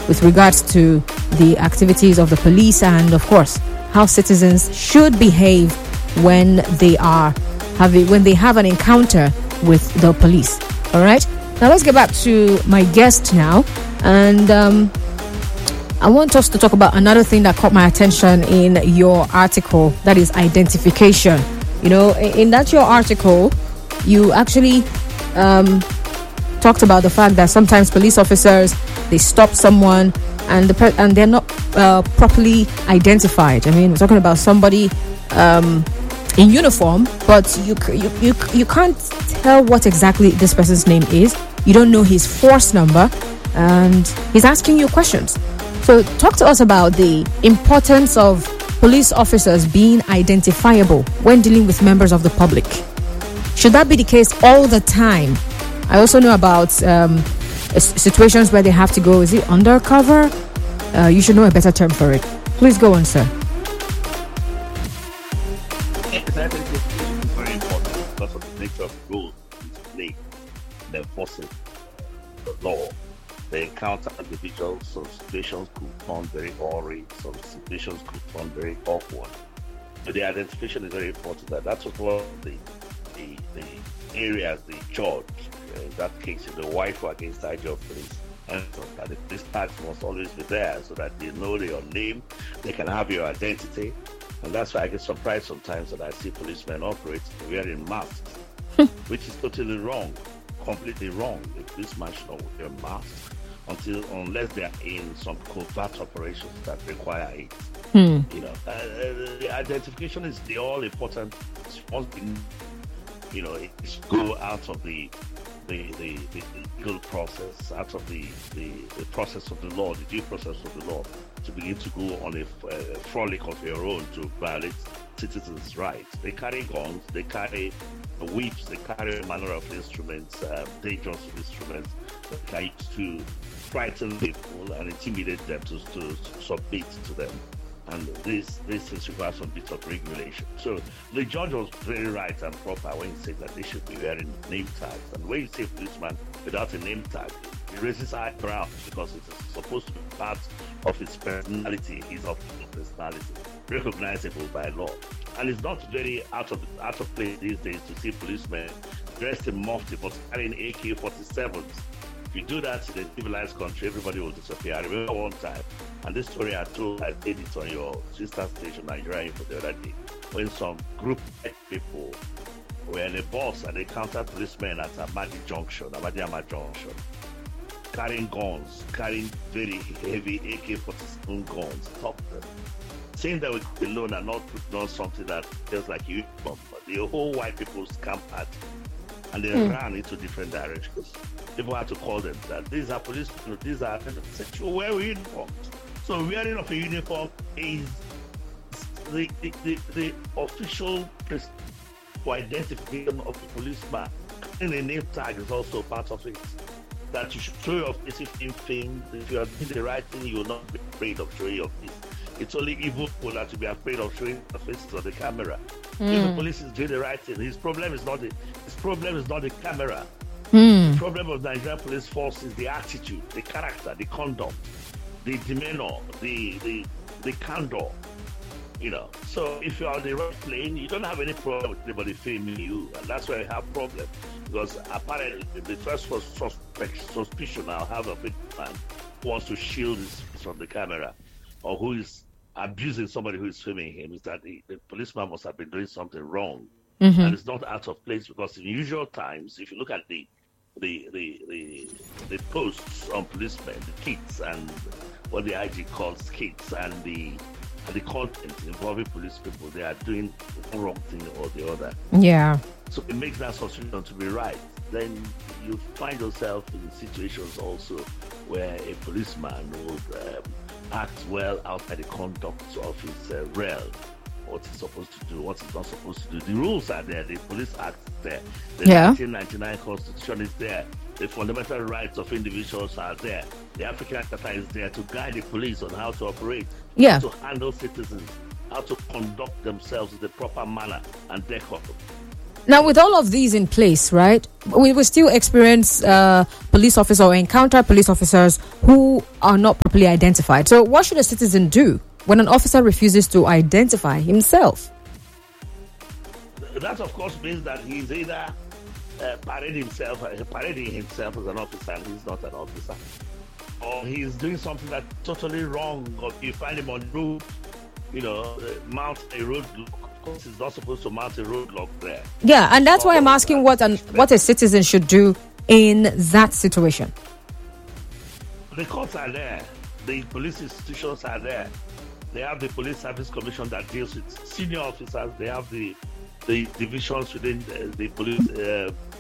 with regards to the activities of the police and, of course, how citizens should behave when they have an encounter with the police. All right. Now let's get back to my guest now, and I want us to talk about another thing that caught my attention in your article, that is identification. You know, in your article, you actually talked about the fact that sometimes police officers, they stop someone and they're not properly identified. I mean, we're talking about somebody in uniform, but you can't tell what exactly this person's name is. You don't know his force number, and he's asking you questions. So talk to us about the importance of police officers being identifiable when dealing with members of the public. Should that be the case all the time? I also know about situations where they have to go, is it undercover? You should know a better term for it. Please go on, sir. I think it's very important because of the nature of the role they play in enforcing the law. They encounter individuals, some situations could turn very boring, some situations could turn very awkward. But the identification is very important. That's what one of the areas the judge, in that case, the wife against the IG of police, and that the police tags must always be there so that they know your name, they can have your identity. And that's why I get surprised sometimes that I see policemen operate wearing masks, which is totally wrong, completely wrong. The policeman should not wear masks unless they are in some covert operations that require it. You know, the identification is the all important. Once it's go out of the legal process, out of the process of the law, the due process of the law, to begin to go on a frolic of your own to violate citizens' rights. They carry guns, they carry whips, they carry a manner of instruments, dangerous instruments that can use to frighten people and intimidate them to submit to them. And this is requires some bit of regulation. So the judge was very right and proper when he said that they should be wearing name tags. And when you say policeman without a name tag, it raises eyebrows because it's supposed to be part of his personality, his official personality, recognizable by law. And it's not very out of place these days to see policemen dressed in mufti but carrying AK-47s. If you do that in a civilized country, everybody will disappear. I remember one time, and this story I told, I did it on your sister station, Nigeria Info, the other day, when some group of people were in a bus and they encountered policemen at Amadiama Junction, carrying guns, carrying very heavy AK-47 guns, top them. Saying that we alone are not putting on something that feels like you, but the whole white people scampered and they ran into different directions. People had to call them that these are police, these are sexual wear uniforms. So wearing of a uniform is the official for identification of the policeman. And the name tag is also part of it. That you should show your face if if you are doing the right thing, you will not be afraid of showing your face. It's only evil people that will be afraid of showing their faces on the camera. If the police is doing the right thing, his problem is not the camera. The problem of the Nigerian police force is the attitude, the character, the conduct, the demeanor, the candor. You know, so if you are on the right plane, you don't have any problem with anybody filming you, and that's why you have problem. Because apparently, the first suspicion I'll have of a man who wants to shield his face from the camera, or who is abusing somebody who is filming him, is that the policeman must have been doing something wrong, and it's not out of place. Because in usual times, if you look at the posts on policemen, the kits and what the IG calls kits, and the content involving police people, they are doing one wrong thing or the other. Yeah. So it makes that suspicion to be right. Then you find yourself in situations also where a policeman would act well outside the conduct of his realm. What he's supposed to do, what he's not supposed to do. The rules are there, the Police Act is there, the 1999 Constitution is there, the fundamental rights of individuals are there, the African Charter is there to guide the police on how to operate, how to handle citizens, how to conduct themselves in the proper manner and decorum. Now, with all of these in place, right, we will still experience police officers or encounter police officers who are not properly identified. So what should a citizen do when an officer refuses to identify himself? That, of course, means that he's either parading himself as an officer and he's not an officer, or he's doing something that's totally wrong, or you find him on the road, mount a roadblock. Of course, he's not supposed to mount a roadblock there. Yeah, and that's why I'm asking what a citizen should do in that situation. The courts are there. The police institutions are there. They have the Police Service Commission that deals with senior officers. They have the divisions within the police